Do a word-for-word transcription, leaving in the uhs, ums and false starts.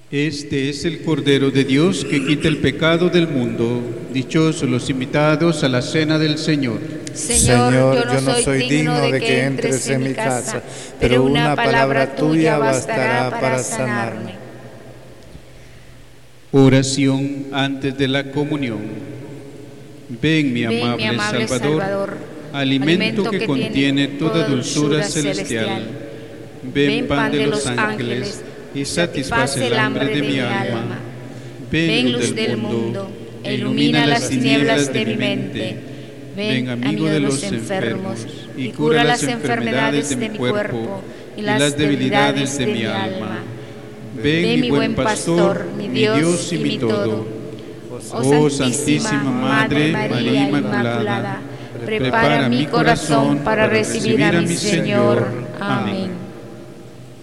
Este es el Cordero de Dios que quita el pecado del mundo. Dichosos los invitados a la cena del Señor. Señor, yo no soy digno de que entres en mi casa, pero una palabra tuya bastará para sanarme. Oración antes de la comunión. Ven, mi amable, Ven, mi amable Salvador, Salvador, alimento que contiene toda dulzura celestial. Ven, pan de los ángeles, y satisface el hambre de mi alma. Ven, luz del mundo, e ilumina las tinieblas de mi mente. Ven, amigo de los enfermos, y cura las enfermedades de mi cuerpo y las debilidades de mi alma. Ven, mi buen pastor, mi Dios y mi todo. Oh Santísima Madre María Inmaculada, prepara mi corazón para recibir a mi Señor. Amén.